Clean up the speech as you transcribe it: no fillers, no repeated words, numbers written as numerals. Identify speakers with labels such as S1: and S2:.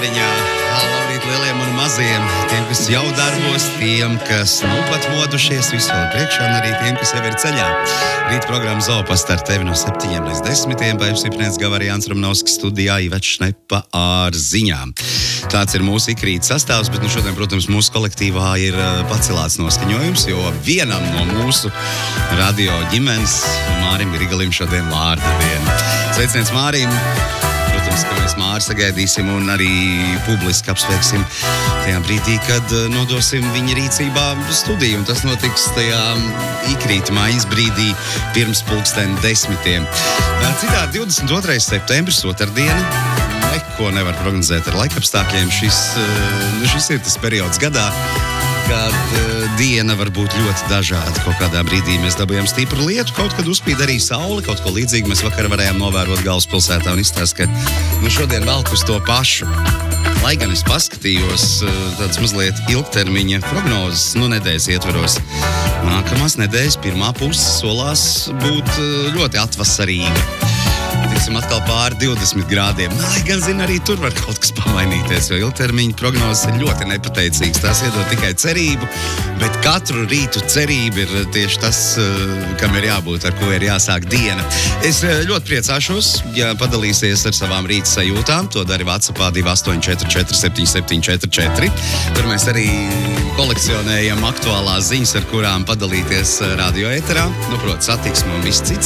S1: Labrīt lieliem un maziem, tiem, kas jau darbos, tiem, kas pat modušies, visu vēl priekšā, un arī tiem, kas jau ir ceļā. Rīt programma Zoopast ar tevi no 7 līdz 10. Paivs Ipnēts Gavari, Jānis Romanovskis studijā, Ivets Šnepa ar ziņām. Tāds ir mūsu ikrīt sastāvs, bet šodien, protams, mūsu kolektīvā ir pacelāts noskaņojums, jo vienam no mūsu radio ģimenes, Mārim Grigalim, šodien vārda diena. Sveiciens Mārim! Protams, ka mēs Māri sagaidīsim un arī publiski apsveiksim tajā brīdī, kad nodosim viņa rīcībā studiju. Un tas notiks tajā ikrīta mājas brīdī pirms 10:00. Citādi 22. septembris, otrdiena, neko nevar prognozēt ar laikapstākļiem. Šis ir tas periods gadā, kad diena var būt ļoti dažāda. Kaut kādā brīdī mēs dabūjām stipru lietu, kaut kad uzspīd arī saule, kaut ko līdzīgu mēs vakar varējām novērot galvaspilsētā un izstāst, ka šodien velk uz to pašu. Lai gan es paskatījos tādas mazliet ilgtermiņa prognozes, nedēļas ietveros. Nākamās nedēļas pirmā puse solās būt ļoti atvasarīga. Tiksim atkal pāri 20 grādiem. Lai gan, zina, arī tur var kaut kas pamainīties, jo ilgtermiņa prognozes ir ļoti nepateicīgas. Tās iedod tikai cerību, bet katru rītu cerība ir tieši tas, kam ir jābūt, ar ko ir jāsāk diena. Es ļoti priecāšos, ja padalīsies ar savām rīta sajūtām. To dari WhatsAppā 284 7744. Tur mēs arī kolekcionējam aktuālās ziņas, ar kurām padalīties radio ēterā. Protams, satiksme un viss cits.